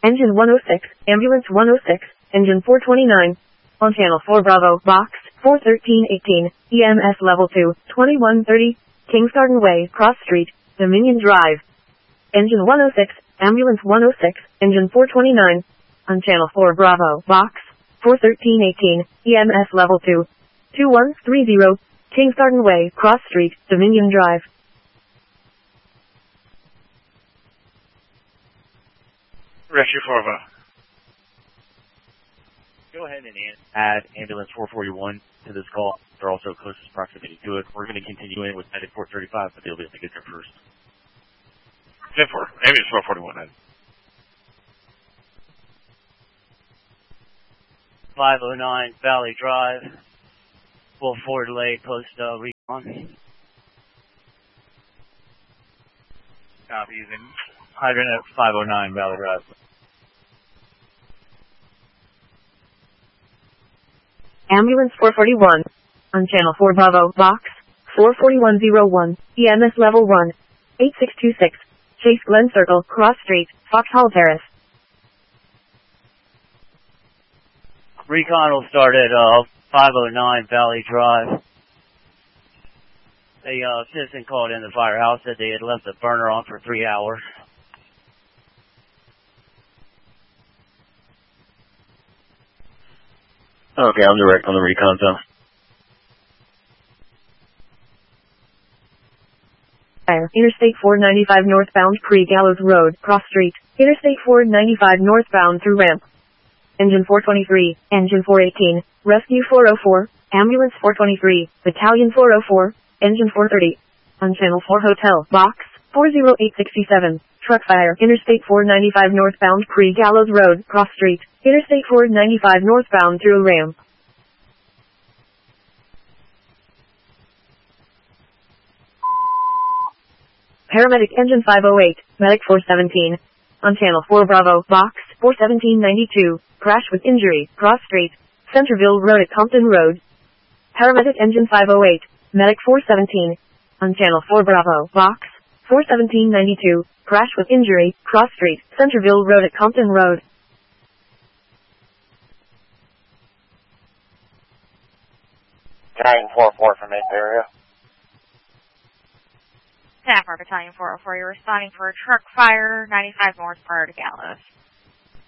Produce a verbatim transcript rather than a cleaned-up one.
Engine one oh six, Ambulance one oh six, Engine four twenty-nine. On Channel four Bravo, Box, four thirteen eighteen, E M S Level two, twenty-one thirty, Kings Garden Way, Cross Street, Dominion Drive. Engine one oh six, Ambulance one oh six, Engine four twenty-nine. On Channel four Bravo, Box, four thirteen eighteen, E M S Level two, twenty-one thirty, Kings Garden Way, Cross Street, Dominion Drive. Rescue Farva. Go ahead and add Ambulance four forty-one to this call. They're also closest proximity to it. We're going to continue in with Medic four thirty-five, but they'll be able to get there first. ten four, Ambulance four forty-one. Then. five oh nine Valley Drive. Full forward delay post uh, recon. Copy using Hydrant at five oh nine Valley Drive. Ambulance four forty-one. On Channel four Bravo, Box, four forty-one oh one, E M S Level one, eighty-six twenty-six, Chase Glen Circle, Cross Street, Foxhall Terrace. Recon will start at uh, five oh nine Valley Drive. A uh, citizen called in the firehouse, said they had left the burner on for three hours. Okay, I'm direct on the recon zone. Fire. Interstate four ninety-five northbound Pre-Gallows Road, Cross Street. Interstate four ninety-five northbound through ramp. Engine four twenty-three, Engine four eighteen, Rescue four oh four, Ambulance four twenty-three, Battalion four oh four, Engine four thirty. On Channel four Hotel, Box, four oh eight six seven, Truck Fire. Interstate four ninety-five northbound Pre-Gallows Road, Cross Street. Interstate four ninety-five northbound through ramp. Paramedic Engine five oh eight, Medic four seventeen. On Channel four Bravo, Box, four seventeen ninety-two, crash with injury, Cross Street, Centerville Road at Compton Road. Paramedic Engine five oh eight, Medic four seventeen. On Channel four Bravo, Box, four seventeen ninety-two, crash with injury, Cross Street, Centerville Road at Compton Road. Battalion four oh four from eighth area. Staff for Battalion four oh four, you're responding for a truck fire, ninety-five north prior to Gallows.